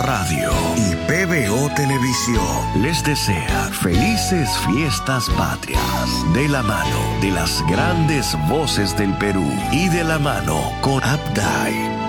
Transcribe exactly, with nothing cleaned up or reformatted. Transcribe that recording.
Radio y P B O Televisión les desea felices fiestas patrias de la mano de las grandes voces del Perú y de la mano con Updike.